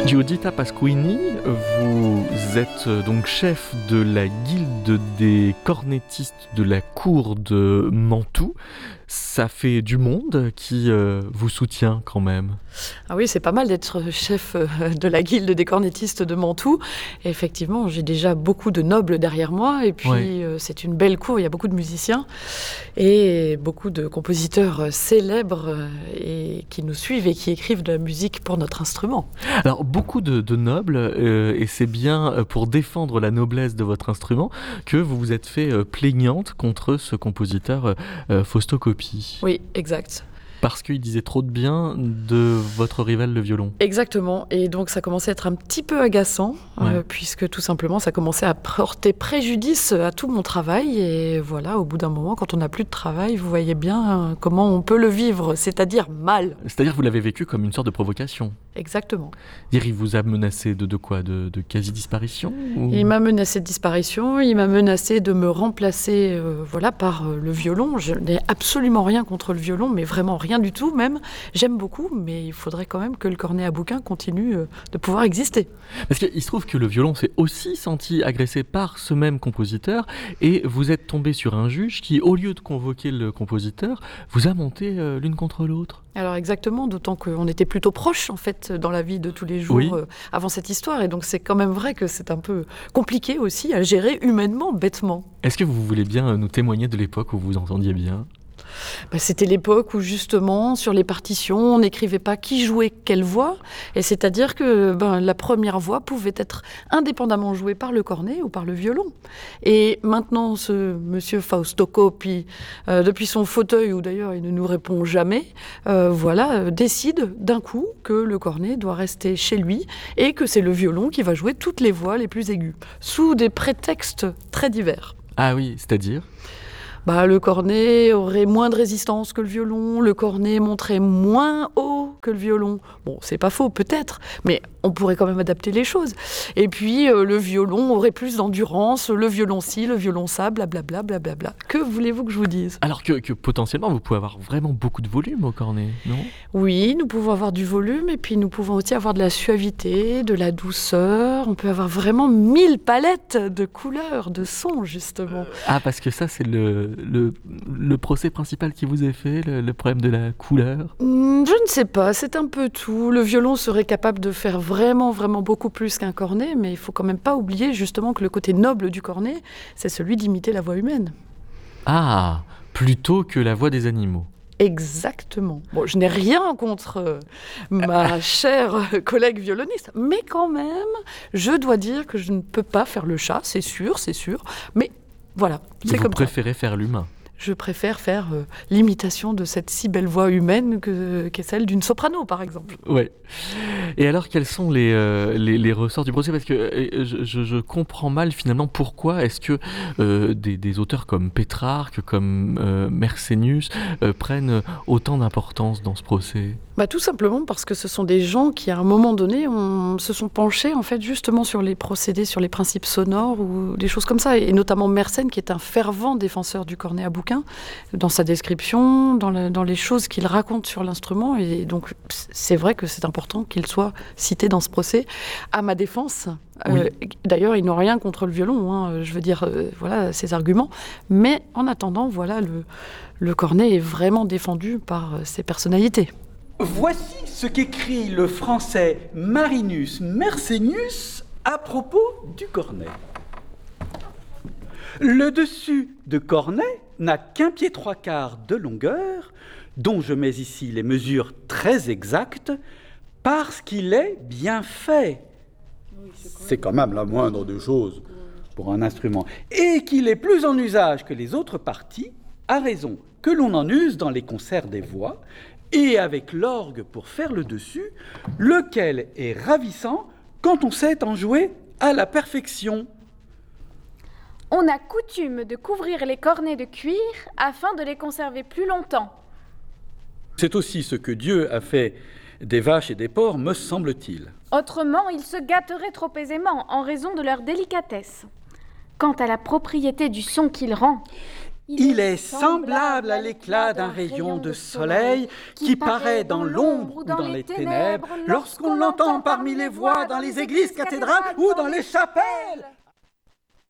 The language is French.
Giuditta Pasquini, vous êtes donc chef de la guilde des cornettistes de la cour de Mantoue. Ça fait du monde qui vous soutient quand même. Ah oui, c'est pas mal d'être chef de la guilde des cornettistes de Mantoue. Et effectivement, j'ai déjà beaucoup de nobles derrière moi. Et puis, c'est une belle cour, il y a beaucoup de musiciens et beaucoup de compositeurs célèbres et qui nous suivent et qui écrivent de la musique pour notre instrument. Alors, beaucoup de nobles, et c'est bien pour défendre la noblesse de votre instrument que vous vous êtes fait plaignante contre ce compositeur Fausto Coppi. Oui, exact. Parce qu'il disait trop de bien de votre rival le violon. Exactement, et donc ça commençait à être un petit peu agaçant, puisque tout simplement ça commençait à porter préjudice à tout mon travail, et voilà, au bout d'un moment, quand on n'a plus de travail, vous voyez bien comment on peut le vivre, c'est-à-dire mal. C'est-à-dire que vous l'avez vécu comme une sorte de provocation. Exactement. Dire, il vous a menacé de quoi ? De quasi-disparition ou... Il m'a menacé de disparition, il m'a menacé de me remplacer par le violon. Je n'ai absolument rien contre le violon, mais vraiment rien du tout même. J'aime beaucoup, mais il faudrait quand même que le cornet à bouquin continue de pouvoir exister. Parce qu'il se trouve que le violon s'est aussi senti agressé par ce même compositeur, et vous êtes tombé sur un juge qui, au lieu de convoquer le compositeur, vous a monté l'une contre l'autre. Alors exactement, d'autant qu'on était plutôt proches en fait dans la vie de tous les jours avant cette histoire, et donc c'est quand même vrai que c'est un peu compliqué aussi à gérer humainement, bêtement. Est-ce que vous voulez bien nous témoigner de l'époque où vous entendiez bien ? C'était l'époque où justement sur les partitions on n'écrivait pas qui jouait quelle voix, et c'est-à-dire que la première voix pouvait être indépendamment jouée par le cornet ou par le violon. Et maintenant ce monsieur Fausto Coppi, depuis son fauteuil où d'ailleurs il ne nous répond jamais, décide d'un coup que le cornet doit rester chez lui et que c'est le violon qui va jouer toutes les voix les plus aiguës, sous des prétextes très divers. Ah oui, c'est-à-dire ? Le cornet aurait moins de résistance que le violon, le cornet monterait moins haut que le violon. Bon, c'est pas faux, peut-être, mais on pourrait quand même adapter les choses. Et puis, le violon aurait plus d'endurance, le violon ci, le violon ça, blablabla, blablabla. Que voulez-vous que je vous dise ? Alors que potentiellement, vous pouvez avoir vraiment beaucoup de volume au cornet, non ? Oui, nous pouvons avoir du volume, et puis nous pouvons aussi avoir de la suavité, de la douceur. On peut avoir vraiment 1000 palettes de couleurs, de sons, justement. Parce que ça, c'est le procès principal qui vous est fait, le problème de la couleur ? Je ne sais pas, c'est un peu tout. Le violon serait capable de faire vraiment, vraiment beaucoup plus qu'un cornet, mais il faut quand même pas oublier justement que le côté noble du cornet, c'est celui d'imiter la voix humaine. Ah, plutôt que la voix des animaux. Exactement. Bon, je n'ai rien contre ma chère collègue violoniste, mais quand même, je dois dire que je ne peux pas faire le chat, c'est sûr, mais voilà, c'est comme ça. Vous préférez faire l'humain ? Je préfère faire l'imitation de cette si belle voix humaine qu'est celle d'une soprano, par exemple. Ouais. Et alors, quels sont les ressorts du procès ? Parce que je comprends mal, finalement, pourquoi est-ce que des auteurs comme Pétrarque, comme Mersenius, prennent autant d'importance dans ce procès ? Tout simplement parce que ce sont des gens qui, à un moment donné, se sont penchés, en fait, justement sur les procédés, sur les principes sonores ou des choses comme ça. Et notamment Mersenne, qui est un fervent défenseur du cornet à bouquin, dans sa description, dans les choses qu'il raconte sur l'instrument. Et donc, c'est vrai que c'est important qu'il soit cité dans ce procès. À ma défense, d'ailleurs, ils n'ont rien contre le violon, je veux dire, voilà ses arguments. Mais en attendant, voilà, le cornet est vraiment défendu par ses personnalités. Voici ce qu'écrit le français Marinus Mersenius à propos du cornet. Le dessus de cornet n'a qu'un pied 3/4 de longueur, dont je mets ici les mesures très exactes, parce qu'il est bien fait. C'est quand même la moindre des choses pour un instrument. Et qu'il est plus en usage que les autres parties, à raison que l'on en use dans les concerts des voix, et avec l'orgue pour faire le dessus, lequel est ravissant quand on sait en jouer à la perfection. On a coutume de couvrir les cornets de cuir afin de les conserver plus longtemps. C'est aussi ce que Dieu a fait des vaches et des porcs, me semble-t-il. Autrement, ils se gâteraient trop aisément en raison de leur délicatesse. Quant à la propriété du son qu'il rend, Il est semblable à l'éclat d'un rayon de soleil qui paraît dans l'ombre ou dans les ténèbres lorsqu'on l'entend parmi les voix dans les églises, cathédrales ou dans les chapelles.